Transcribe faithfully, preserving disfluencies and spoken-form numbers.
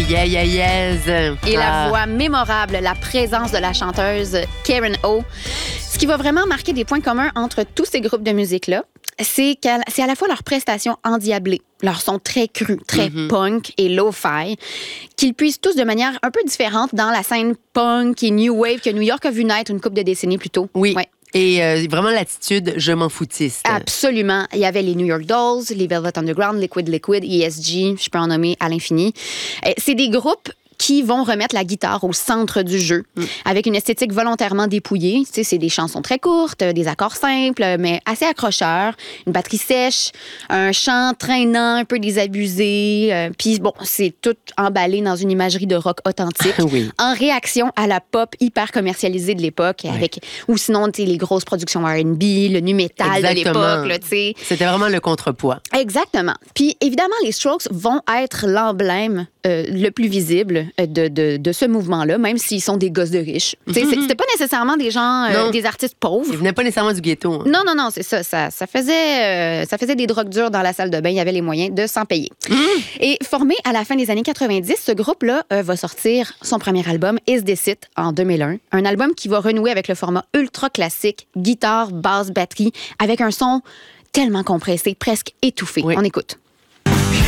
Yeah, yeah, yes. Et Ah. la voix mémorable, la présence de la chanteuse Karen O. Ce qui va vraiment marquer des points communs entre tous ces groupes de musique-là, c'est qu'à c'est à la fois leur prestation endiablée, leur son très cru, très Mm-hmm. punk et lo-fi, qu'ils puissent tous de manière un peu différente dans la scène punk et new wave que New York a vu naître une couple de décennies plus tôt. Oui. Ouais. Et euh, vraiment l'attitude je m'en foutiste. Absolument. Il y avait les New York Dolls, les Velvet Underground, Liquid Liquid, E S G, je peux en nommer à l'infini. Euh, C'est des groupes qui vont remettre la guitare au centre du jeu, mm. avec une esthétique volontairement dépouillée. Tu sais, c'est des chansons très courtes, des accords simples, mais assez accrocheurs, une batterie sèche, un chant traînant, un peu désabusé. Euh, Puis bon, c'est tout emballé dans une imagerie de rock authentique, Oui. en réaction à la pop hyper commercialisée de l'époque, Oui. avec ou sinon tu sais, les grosses productions R and B, le nu metal de Exactement. l'époque, là, tu sais. C'était vraiment le contrepoids. Exactement. Puis évidemment, les Strokes vont être l'emblème euh, le plus visible de, de, de ce mouvement-là, même s'ils sont des gosses de riches. Mm-hmm. C'était pas nécessairement des gens, euh, des artistes pauvres. Ils venaient pas nécessairement du ghetto. Hein. Non, non, non, c'est ça. Ça, ça, faisait, euh, ça faisait des drogues dures dans la salle de bain. Il y avait les moyens de s'en payer. Mm. Et formé à la fin des années quatre-vingt-dix, ce groupe-là euh, va sortir son premier album, Is This It, en deux mille un. Un album qui va renouer avec le format ultra classique, guitare, basse, batterie, avec un son tellement compressé, presque étouffé. Oui. On écoute.